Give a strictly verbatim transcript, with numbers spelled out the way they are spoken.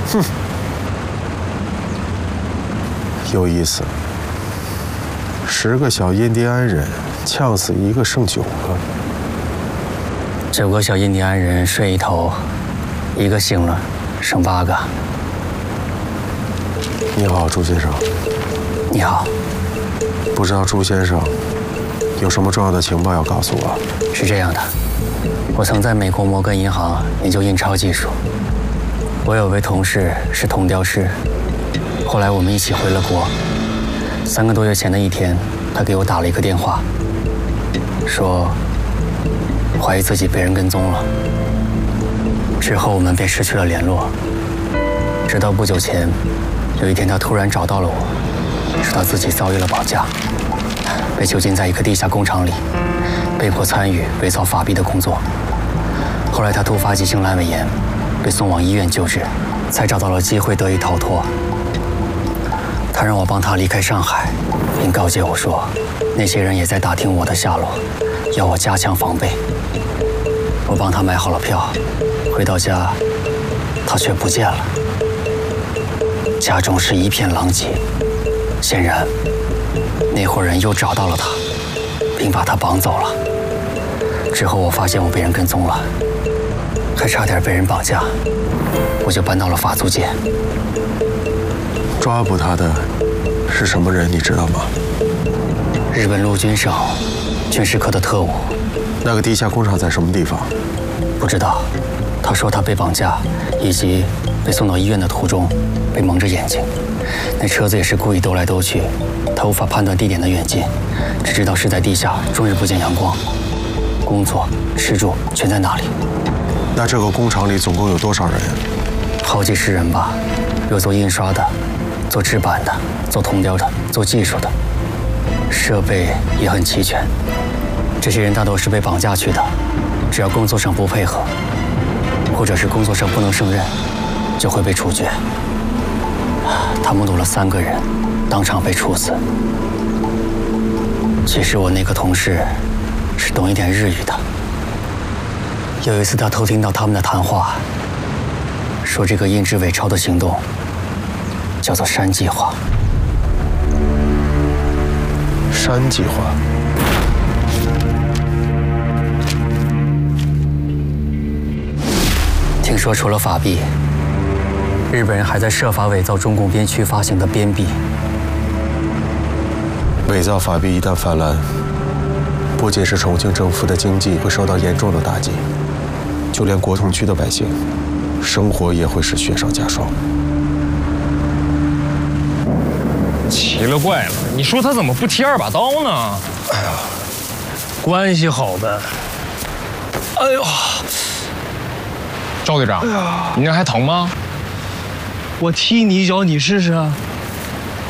哼，有意思。十个小印第安人呛死一个，剩九个。 九个小印第安人睡一头，一个醒了，剩八个。 你好，朱先生。 你好。 不知道朱先生有什么重要的情报要告诉我？ 是这样的，我曾在美国摩根银行研究印钞技术。我有位同事是铜雕师，后来我们一起回了国。三个多月前的一天，他给我打了一个电话，说怀疑自己被人跟踪了。之后我们便失去了联络，直到不久前，有一天他突然找到了我，说他自己遭遇了绑架，被囚禁在一个地下工厂里，被迫参与伪造法币的工作。后来他突发急性阑尾炎，被送往医院救治，才找到了机会得以逃脱。他让我帮他离开上海，并告诫我说，那些人也在打听我的下落，要我加强防备。我帮他买好了票，回到家，他却不见了。家中是一片狼藉，显然，那伙人又找到了他，并把他绑走了。之后我发现我被人跟踪了，还差点被人绑架，我就搬到了法租界。 抓捕他的是什么人？你知道吗？ 日本陆军省军事科的特务。 那个地下工厂在什么地方？ 不知道。他说他被绑架，以及被送到医院的途中被蒙着眼睛。那车子也是故意兜来兜去，他无法判断地点的远近，只知道是在地下，终日不见阳光。工作、吃住全在那里。 那这个工厂里总共有多少人？ 好几十人吧，有做印刷的，做制版的，做铜雕的，做技术的，设备也很齐全。这些人大多是被绑架去的，只要工作上不配合，或者是工作上不能胜任，就会被处决。他目睹了三个人当场被处死。其实我那个同事是懂一点日语的。有一次他偷听到他们的谈话，说这个印制伪钞的行动叫做山计划。 山计划。 听说除了法币，日本人还在设法伪造中共边区发行的边币。 伪造法币一旦泛滥，不仅是重庆政府的经济会受到严重的打击，就连国统区的百姓生活也会是雪上加霜。 奇了怪了，你说他怎么不提二把刀呢？ 哎呀，关系好呗。哎呦， 赵队长，哎呀，你那还疼吗？ 我踢你一脚，你试试啊。